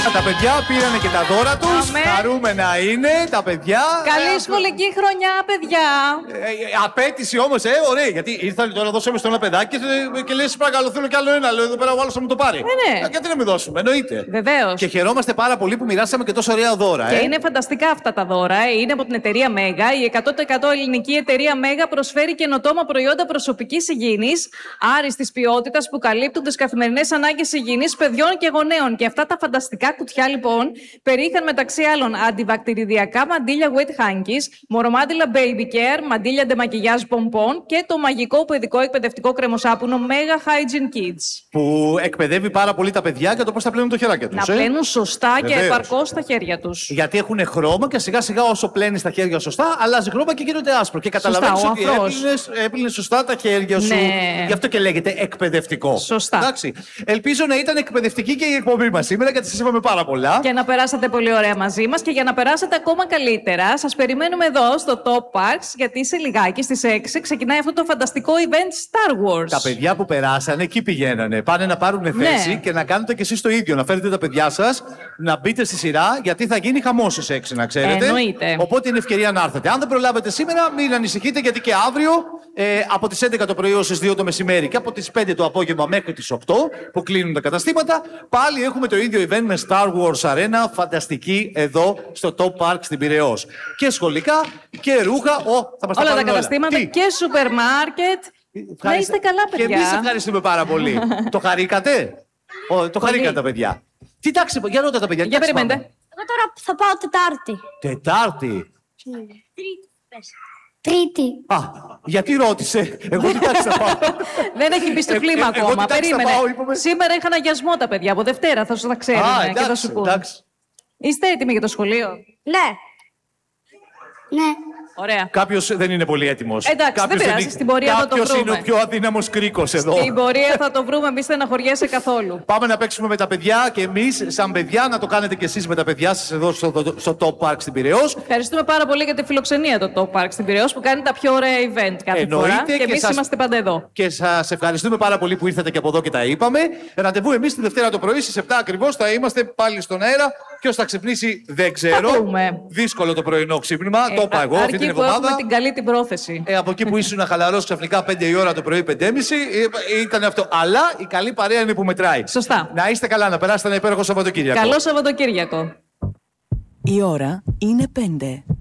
Τα παιδιά πήρανε και τα δώρα τους. Χαρούμενα είναι τα παιδιά. Καλή σχολική χρονιά, παιδιά. Απέτηση όμως, ωραία. Γιατί ήρθαν τώρα, δώσαμε στο ένα παιδάκι και λες παρακαλώ, θέλω κι άλλο ένα. Λέω εδώ πέρα ο άλλος θα μου το πάρει. Ναι. Γιατί να μην δώσουμε, εννοείται. Βεβαίως. Και χαιρόμαστε πάρα πολύ που μοιράσαμε και τόσο ωραία δώρα. Και είναι φανταστικά αυτά τα δώρα. Είναι από την εταιρεία Μέγα. Η 100% ελληνική εταιρεία Μέγα προσφέρει καινοτόμα προϊόντα προσωπικής υγιεινής, άριστης ποιότητας που καλύπτουν τις καθημερινές ανάγκες υγιεινής παιδιών και γονέων. Και αυτά τα φανταστικά κουτιά λοιπόν περιείχαν μεταξύ άλλων αντιβακτηριδιακά μαντίλια wet hankies, μωρομάντιλα baby care, μαντίλια ντεμακιγιάζ πομπών και το μαγικό παιδικό εκπαιδευτικό κρεμοσάπουνο Mega Hygiene Kids. Που εκπαιδεύει πάρα πολύ τα παιδιά για το πώς θα πλένουν το χεράκια τους. Να πλένουν σωστά Βεβαίως. και επαρκώς τα χέρια τους. Γιατί έχουν χρώμα και σιγά σιγά όσο πλένεις τα χέρια σωστά, αλλάζει χρώμα και γίνονται άσπρο. Και καταλαβαίνεις ότι έπλυνες σωστά τα χέρια σου. Ναι. Γι' αυτό και λέγεται εκπαιδευτικό. Σωστά. Εντάξει. Ελπίζω να ήταν εκπαιδευτική και η εκπομπή μας σήμερα, γιατί σας είπαμε πάρα πολλά. Και να περάσατε πολύ ωραία μαζί μας και για να περάσετε ακόμα καλύτερα, σας περιμένουμε εδώ στο Top Parks, γιατί σε λιγάκι στις 6 ξεκινάει αυτό το φανταστικό event Star Wars. Τα παιδιά που περάσανε εκεί πηγαίνανε. Πάνε να πάρουν θέση και να κάνετε κι εσείς το ίδιο. Να φέρετε τα παιδιά σας, να μπείτε στη σειρά, γιατί θα γίνει χαμός στις 6, να ξέρετε. Εννοείται. Οπότε είναι ευκαιρία να έρθετε. Αν δεν προλάβετε σήμερα, μην ανησυχείτε, γιατί και αύριο από τις 11 το πρωί ως τις 2 το μεσημέρι και από τις 5 το απόγευμα μέχρι τις 8 που κλείνουν τα καταστήματα, πάλι έχουμε το ίδιο event με Star Wars Arena, φανταστική εδώ στο Top Park στην Πειραιώς. Και σχολικά και ρούχα. Θα μας όλα τα πάρουν καταστήματα και σούπερ μάρκετ. Να είστε καλά, παιδιά. Και εμείς ευχαριστούμε πάρα πολύ. Το χαρήκατε? Το χαρήκατε τα παιδιά. Τι τάξη, για ρώτα τα παιδιά. Για περιμένετε. Εγώ τώρα θα πάω Τετάρτη. Τετάρτη. Τρίτη. Α, γιατί ρώτησε? Εγώ τι τάξη θα πάω? Δεν έχει μπει στο κλίμα εγώ ακόμα. τι τάξη θα Περίμενε. πάω, είπαμε. Σήμερα είχαν αγιασμό τα παιδιά. Από Δευτέρα θα σου τα ξέρουν και θα σου πούνε. εντάξει. Είστε έτοιμοι για το σχολείο? Ναι. Ναι. Ωραία. Κάποιος δεν είναι πολύ έτοιμος. Εντάξει, δεν πειράζει. Στην πορεία θα το βρούμε. Κάποιος είναι ο πιο αδύναμος κρίκος εδώ. Στην πορεία θα το βρούμε. Μη στεναχωριέσαι καθόλου. Πάμε να παίξουμε με τα παιδιά και εμείς, σαν παιδιά, να το κάνετε κι εσείς με τα παιδιά σας εδώ στο Top Park στην Πειραιώς. Ευχαριστούμε πάρα πολύ για τη φιλοξενία το Top Park στην Πειραιώς που κάνει τα πιο ωραία event κάθε φορά. Και εμείς είμαστε πάντα εδώ. Και σας ευχαριστούμε πάρα πολύ που ήρθατε και από εδώ και τα είπαμε. Ραντεβού εμείς τη Δευτέρα το πρωί στις 7 ακριβώς θα είμαστε πάλι στον αέρα. Ποιος θα ξυπνήσει δεν ξέρω. Δύσκολο το πρωινό ξύπνημα. Το είπα εγώ αυτή την εβδομάδα. Έχουμε την καλή την πρόθεση. Από εκεί που ήσουν χαλαρός ξαφνικά 5 η ώρα το πρωί, 5:30, ήταν αυτό. Αλλά η καλή παρέα είναι που μετράει. Σωστά. Να είστε καλά, να περάσετε ένα υπέροχο Σαββατοκύριακο. Καλό Σαββατοκύριακο. Η ώρα είναι 5.